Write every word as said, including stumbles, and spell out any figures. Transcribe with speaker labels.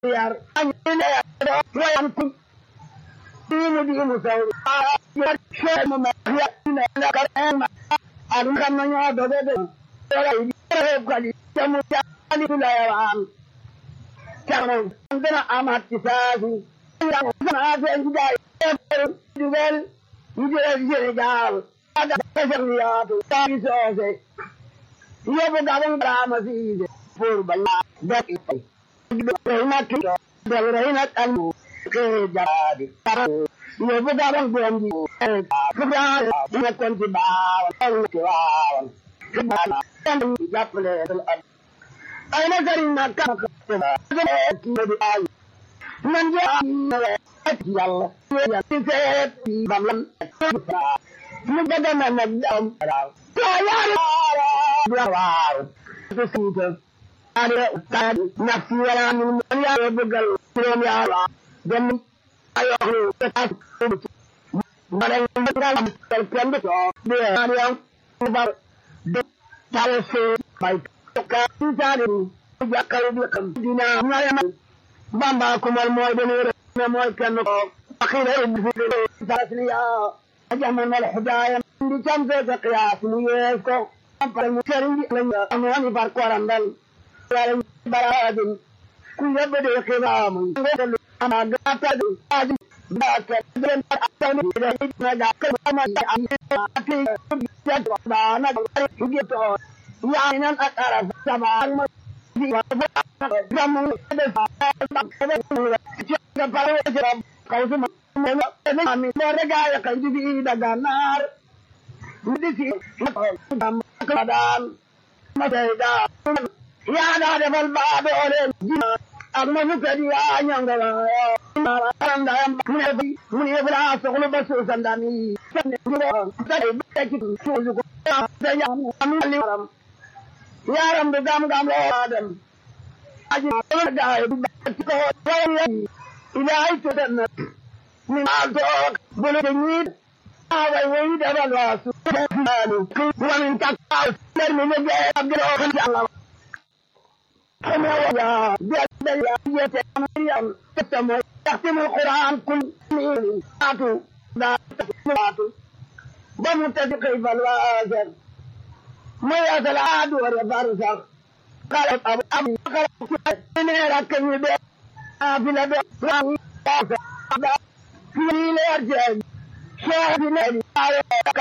Speaker 1: yar anyine yar wayan ku dinu dinu saw yar shemu ma ya ina na karama arun kan nya do do wala yi kali jamu ya ali la yawan kamo ndana amat tisazi ya na ga ida dugal yidere yidere gal ada ya to tani so se ye bo gaban brahma si por balla da Rahina kiro, Rahina kalu ke jadi. Ye buka bang bendi, buka dia kunci bawa, kunci bawa. Kebana, yang dijaple. Aina dari nakam ke, jadi ayu. Menjadi Allah, yang tidak bamlan. Menjadi mana jam. Saya berawal. Itu ada utang nafsi wala min ya bugal turum ya Allah dan ayo kita barang barang terkait itu dia yang bar dalse baik ka cari ya kalau dia dina ngaya bamba kumal moy denir moy kan ko akhirnya itu tasliya jaman al hidayah di jambe qiyas muyeko para musyari lanya amani bar korandal baradin kuya bade khimam amaga tadu adi baka den atani na da kama ati jadwana gito yanan akara sama di jamu de da pare kau sama ami mereka ya kan di daganar di sini dan masada ya ada de balba de ore agma mukadi ya nyanga ya anda muni muni bra sokolo basu sandani sai ba ki tuju ko da ya amali ram ya ram de gam gam lo adam aji da ko ya ila ai to dan ni ma to bolo de ni awai wai da balwa su ko wani takka dar mi ne ga abdul Allah يا يا يا تسمع تختم القرآن كل آتو لا آتو بمتدق الوازر ما يزال عاد ورفارسا قالت أبو أبو قالت إن ركن يبي أبلا بلا في ليرجع شاهد نادي